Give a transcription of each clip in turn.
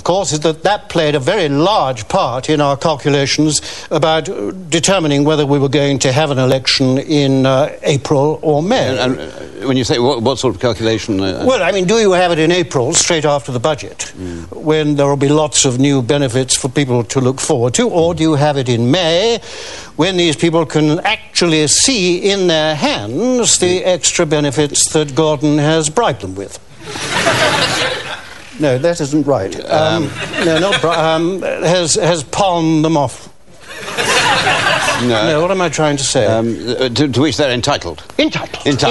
course, is that played a very large part in our calculations about determining whether we were going to have an election in April or May. And when you say what sort of calculation? Well, I mean, do you have it in April, straight after the budget, when there will be lots of new benefits for people to look forward to, or do you have it in May, when these people can actually see in their hands the extra benefits that Gordon has bribed them with? No, that isn't right. No, not has palmed them off. No, what am I trying to say? To which they're entitled. Entitled.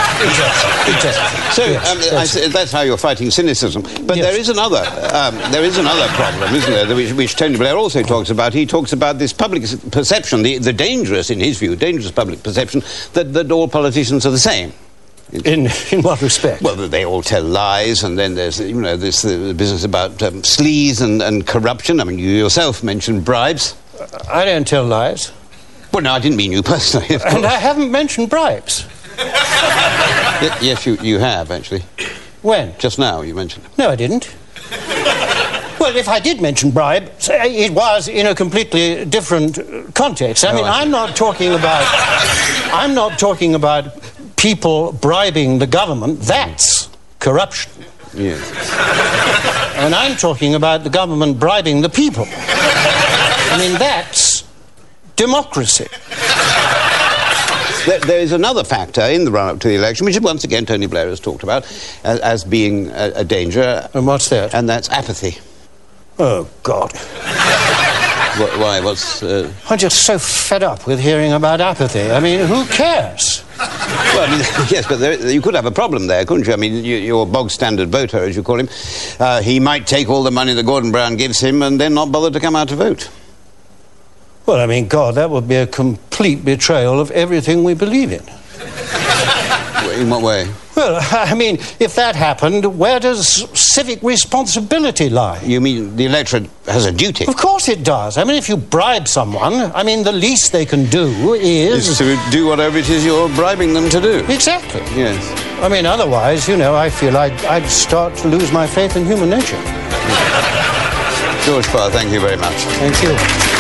So that's how you're fighting cynicism. But yes. there is another problem, isn't there, which Tony Blair also talks about. He talks about this public perception, the dangerous, in his view, dangerous public perception that all politicians are the same. In what respect? Well, they all tell lies, and then there's, this business about sleaze and corruption. I mean, you yourself mentioned bribes. I don't tell lies. Well, no, I didn't mean you personally, of course. And I haven't mentioned bribes. Yes, you have, actually. When? Just now, you mentioned it. No, I didn't. Well, if I did mention bribe, it was in a completely different context. I mean, I'm not talking about people bribing the government. That's corruption. Yes. And I'm talking about the government bribing the people. I mean, that's democracy. There is another factor in the run-up to the election, which once again Tony Blair has talked about as being a danger. And what's that? And that's apathy. Oh, God. Why? I'm just so fed up with hearing about apathy. I mean, who cares? Well, I mean, yes, but you could have a problem there, couldn't you? I mean, your bog-standard voter, as you call him, he might take all the money that Gordon Brown gives him and then not bother to come out to vote. Well, I mean, God, that would be a complete betrayal of everything we believe in. In what way? Well, I mean, if that happened, where does civic responsibility lie? You mean the electorate has a duty? Of course it does. I mean, if you bribe someone, I mean, the least they can do is to do whatever it is you're bribing them to do. Exactly. Yes. I mean, otherwise, I feel I'd start to lose my faith in human nature. George Parr, thank you very much. Thank you.